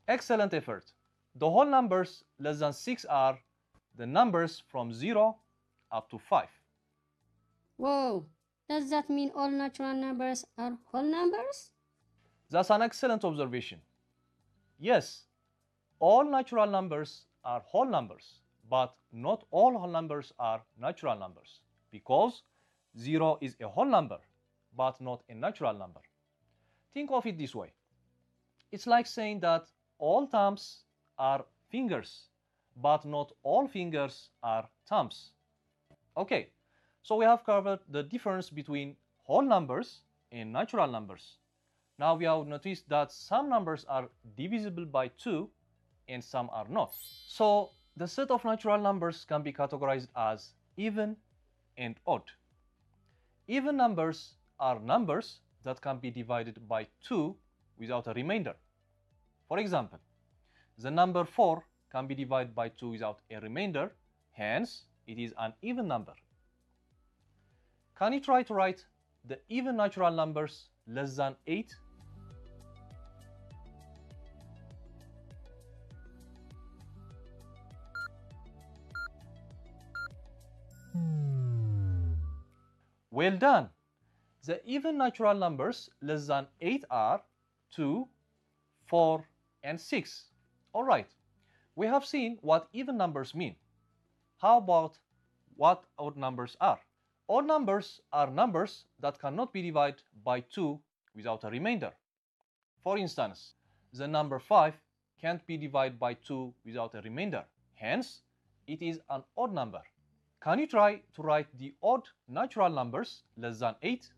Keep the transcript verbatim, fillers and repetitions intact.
Excellent effort. The whole numbers less than six are the numbers from zero up to five. Whoa, does that mean all natural numbers are whole numbers? That's an excellent observation. Yes, all natural numbers are whole numbers, but not all whole numbers are natural numbers, because zero is a whole number, but not a natural number. Think of it this way. It's like saying that all thumbs are fingers, but not all fingers are thumbs. Okay, so we have covered the difference between whole numbers and natural numbers. Now we have noticed that some numbers are divisible by two and some are not. So the set of natural numbers can be categorized as even and odd. Even numbers are numbers that can be divided by two without a remainder. For example, the number four can be divided by two without a remainder, hence it is an even number. Can you try to write the even natural numbers less than eight? Well done! The even natural numbers less than eight are two, four, and six. Alright, we have seen what even numbers mean. How about what odd numbers are? Odd numbers are numbers that cannot be divided by two without a remainder. For instance, the number five can't be divided by two without a remainder. Hence, it is an odd number. Can you try to write the odd natural numbers less than eight?